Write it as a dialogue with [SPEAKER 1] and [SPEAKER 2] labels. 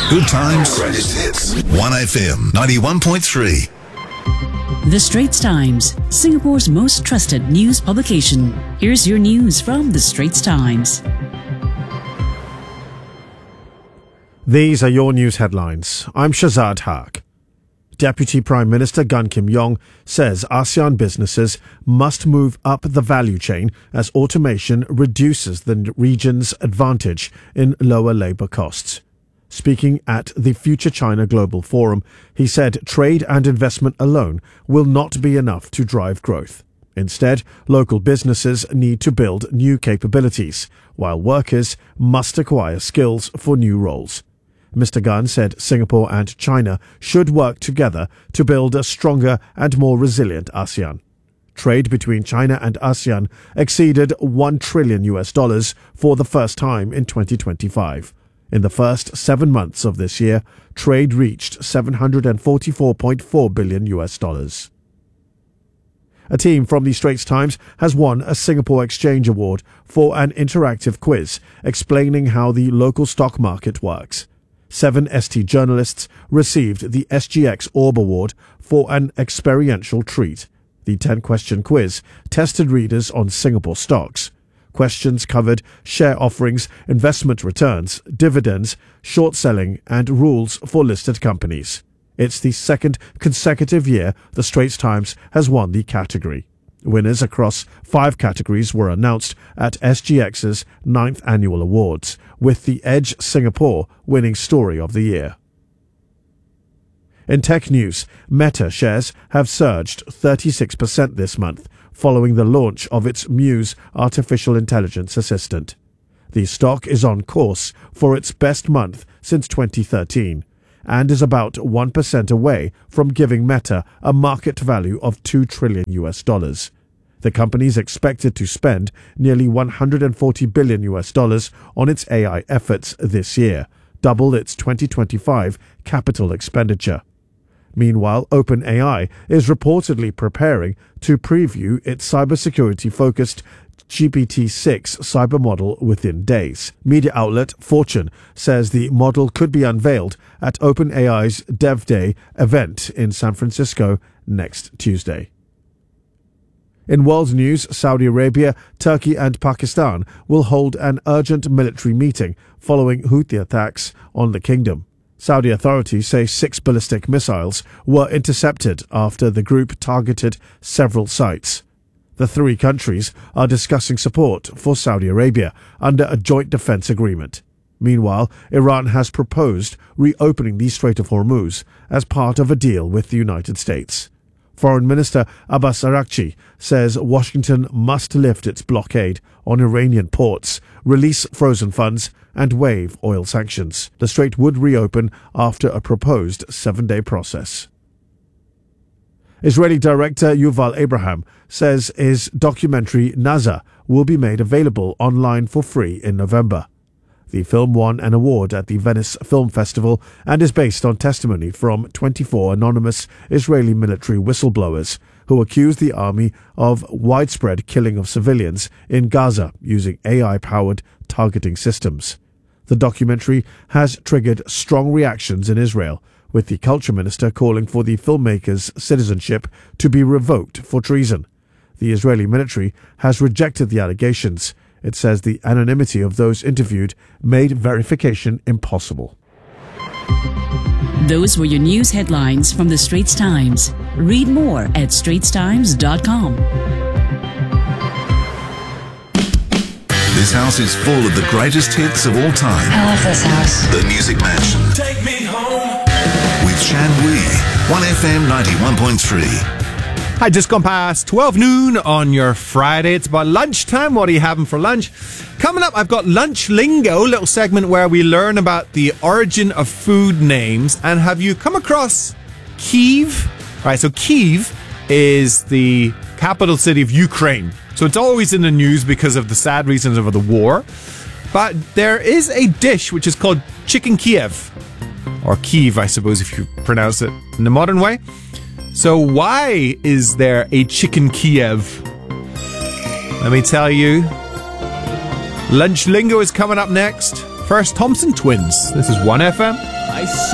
[SPEAKER 1] Good times. Greatest hits. 1FM 91.3.
[SPEAKER 2] The Straits Times, Singapore's most trusted news publication. Here's your news from The Straits Times.
[SPEAKER 3] These are your news headlines. I'm Shazad Haq. Deputy Prime Minister Gan Kim Yong says ASEAN businesses must move up the value chain as automation reduces the region's advantage in lower labour costs. Speaking at the Future China Global Forum, he said trade and investment alone will not be enough to drive growth. Instead, local businesses need to build new capabilities, while workers must acquire skills for new roles. Mr. Gan said Singapore and China should work together to build a stronger and more resilient ASEAN. Trade between China and ASEAN exceeded $1 trillion for the first time in 2025. In the first 7 months of this year, trade reached $744.4 billion. A team from the Straits Times has won a Singapore Exchange Award for an interactive quiz explaining how the local stock market works. 7 ST journalists received the SGX Orb Award for an experiential treat. The 10-question quiz tested readers on Singapore stocks. Questions covered share offerings, investment returns, dividends, short selling, and rules for listed companies. It's the second consecutive year the Straits Times has won the category. Winners across 5 categories were announced at SGX's 9th annual awards, with the Edge Singapore winning Story of the Year. In tech news, Meta shares have surged 36% this month, following the launch of its Muse artificial intelligence assistant. The stock is on course for its best month since 2013 and is about 1% away from giving Meta a market value of $2 trillion. The company is expected to spend nearly $140 billion on its AI efforts this year, double its 2025 capital expenditure. Meanwhile, OpenAI is reportedly preparing to preview its cybersecurity-focused GPT-6 cyber model within days. Media outlet Fortune says the model could be unveiled at OpenAI's Dev Day event in San Francisco next Tuesday. In world news, Saudi Arabia, Turkey and Pakistan will hold an urgent military meeting following Houthi attacks on the kingdom. Saudi authorities say 6 ballistic missiles were intercepted after the group targeted several sites. The 3 countries are discussing support for Saudi Arabia under a joint defense agreement. Meanwhile, Iran has proposed reopening the Strait of Hormuz as part of a deal with the United States. Foreign Minister Abbas Araghchi says Washington must lift its blockade on Iranian ports, release frozen funds, and waive oil sanctions. The strait would reopen after a proposed 7-day process. Israeli director Yuval Abraham says his documentary Nazar will be made available online for free in November. The film won an award at the Venice Film Festival and is based on testimony from 24 anonymous Israeli military whistleblowers who accuse the army of widespread killing of civilians in Gaza using AI-powered targeting systems. The documentary has triggered strong reactions in Israel, with the culture minister calling for the filmmaker's citizenship to be revoked for treason. The Israeli military has rejected the allegations. It says the anonymity of those interviewed made verification impossible.
[SPEAKER 2] Those were your news headlines from the Straits Times. Read more at straitstimes.com.
[SPEAKER 1] This house is full of the greatest hits of all time.
[SPEAKER 4] I love this house.
[SPEAKER 1] The Music Mansion.
[SPEAKER 5] Take me home.
[SPEAKER 1] With Shan Wee. 1FM 91.3.
[SPEAKER 6] Hi, just gone past 12 noon on your Friday. It's about lunchtime. What are you having for lunch? Coming up, I've got Lunch Lingo, a little segment where we learn about the origin of food names. And have you come across Kyiv? All right, so Kyiv is the capital city of Ukraine. So it's always in the news because of the sad reasons of the war. But there is a dish which is called Chicken Kiev. Or Kyiv, I suppose, if you pronounce it in the modern way. So why is there a Chicken Kiev? Let me tell you. Lunch Lingo is coming up next. First, Thompson Twins. This is 1FM.
[SPEAKER 4] I